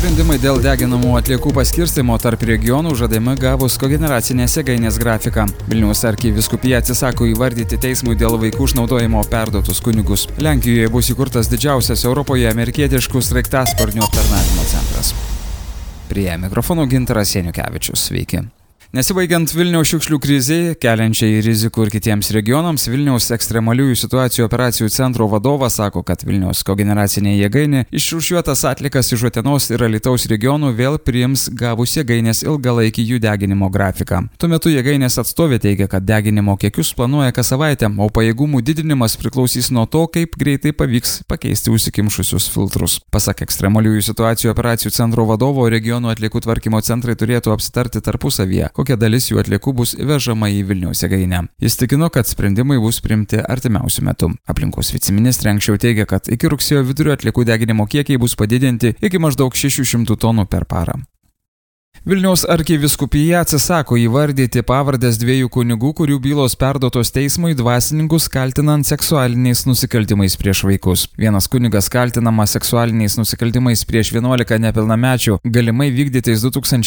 Sprendimai dėl deginamų atliekų paskirstymo tarp regionų žadami gavus kogeneracinės jėgainės grafiką. Vilniaus arkivyskupija atsisako įvardyti teismui dėl vaikų išnaudojimo perduotus kunigus. Lenkijoje bus įkurtas didžiausias Europoje amerikietiškų sraigtasparnių aptarnavimo centras. Prie mikrofono Gintaras Janukevičius. Sveiki. Nesibaigiant Vilniaus šiukšlių krizei, keliančiai rizikų ir kitiems regionams, Vilniaus ekstremaliųjų situacijų operacijų centro vadovas sako, kad Vilniaus kogeneracinė jėgainė išrūšiuotas atliekas iš Utenos ir Alytaus regionų vėl priims gavus jėgainės ilgalaikį jų deginimo grafiką. Tuo metu jėgainės atstovė teigia, kad deginimo kiekius planuoja kas savaitę, o pajėgumų didinimas priklausys nuo to, kaip greitai pavyks pakeisti užsikimšusius filtrus. Pasak ekstremaliųjų situacijų operacijų centro vadovo, regionų atliekų tvarkymo centrai turėtų apsitarti tarpusavyje, kokia dalis jų atliekų bus vežama į Vilniaus jėgainę. Jis tikino, kad sprendimai bus priimti artimiausiu metu. Aplinkos viceministrė anksčiau teigė, kad iki rugsėjo vidurio atliekų deginimo kiekiai bus padidinti iki maždaug 600 tonų per parą. Vilniaus arkivyskupija atsisako įvardyti pavardės dviejų kunigų, kurių bylos perduotos teismui dvasininkus kaltinant seksualiniais nusikaltimais prieš vaikus. Vienas kunigas kaltinamas seksualiniais nusikaltimais prieš 11 nepilnamečių, galimai vykdytais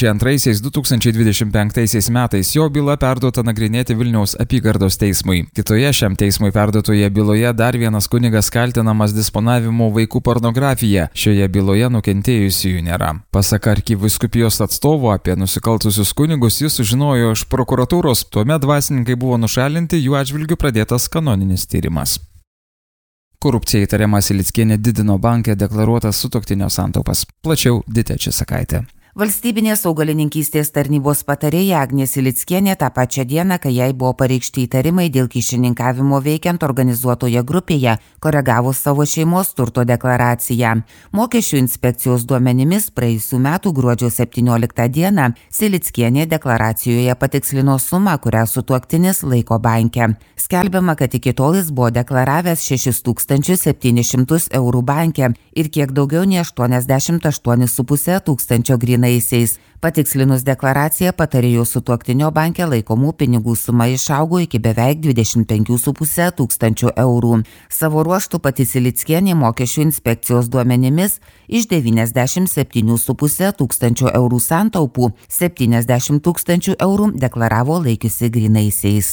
2002-2025 metais. Jo byla perduota nagrinėti Vilniaus apygardos teismui. Kitoje šiam teismui perduotoje byloje dar vienas kunigas kaltinamas disponavimu vaikų pornografija. Šioje byloje nukentėjusiųjų nėra. Pasak arkivyskupijos atstovo, apie nusikaltusius kunigus jis sužinojo iš prokuratūros, tuomet dvasininkai buvo nušalinti, jų atžvilgiu pradėtas kanoninis tyrimas. Korupcija įtariama Silickienė didino banke deklaruotas sutuoktinio santaupas. Plačiau Ditė Česakaitė. Valstybinės augalininkystės tarnybos patarėja Agnė Silickienė tą pačią dieną, kai jai buvo pareikšti įtarimai dėl kyšininkavimo veikiant organizuotoje grupėje, koregavo savo šeimos turto deklaraciją. Mokesčių inspekcijos duomenimis praėjusių metų gruodžio 17 dieną Silickienė deklaracijoje patikslino sumą, kurią sutuoktinis laiko banke. Skelbiama, kad iki tol jis buvo deklaravęs 6700 eurų banke ir kiek daugiau nei 88,5 tūkstančio grynaisiais. Patikslinus deklaraciją, patarėjo sutuoktinio banke laikomų pinigų suma išaugo iki beveik 25,5 tūkstančių eurų. Savo ruožtu pati Silickienė mokesčių inspekcijos duomenimis iš 97,5 tūkstančių eurų santaupų 70 tūkstančių eurų deklaravo laikiusi grynaisiais.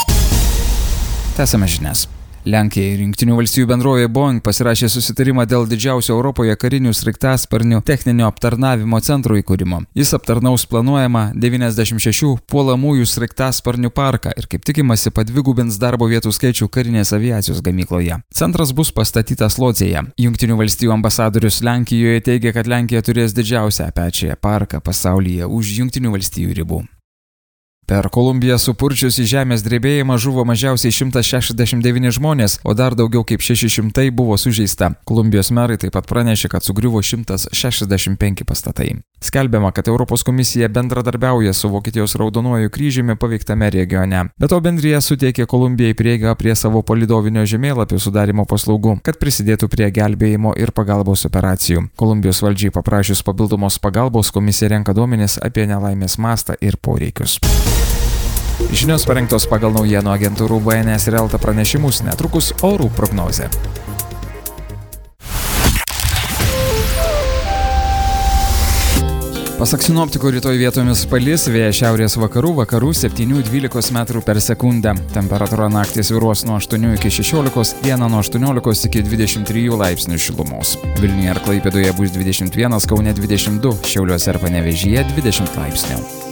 Tęsiame žinias. Lenkija ir Jungtinių valstijų bendrovė Boeing pasirašė susitarimą dėl didžiausio Europoje karinių sraigtasparnių techninio aptarnavimo centro įkūrimo. Jis aptarnaus planuojamą 96 puolamųjų sraigtasparnių parką ir kaip tikimasi padvigubins darbo vietų skaičių karinės aviacijos gamykloje. Centras bus pastatytas Lodzėje. Jungtinių valstijų ambasadorius Lenkijoje teigia, kad Lenkija turės didžiausią pečiąją parką pasaulyje už Jungtinių valstijų ribų. Per Kolumbiją supurčiusį žemės drebėjimą žuvo mažiausiai 169 žmonės, o dar daugiau kaip 600 buvo sužeista. Kolumbijos merai taip pat pranešė, kad sugriuvo 165 pastatai. Skelbiama, kad Europos komisija bendradarbiauja su Vokietijos Raudonuoju kryžiumi paveiktame regione. Be to bendrija suteikė Kolumbijai prieigą prie savo palydovinio žemėlapio sudarimo paslaugų, kad prisidėtų prie gelbėjimo ir pagalbos operacijų. Kolumbijos valdžiai paprašius papildomos pagalbos, komisija renka duomenis apie nelaimės mastą ir poreikius. Žinios parengtos pagal naujienų agentūrų BNS ir Elta pranešimus, netrukus orų prognozė. Pasak sinoptikų, rytoj vietomis palis, vėjas šiaurės vakarų 7–12 metrų per sekundę. Temperatūra naktį svyruos nuo 8 iki 16, dieną nuo 18 iki 23 laipsnių šilumos. Vilniuje ir Klaipėdoje bus 21, Kaune 22, Šiauliuose ir Panevėžyje 20 laipsnių.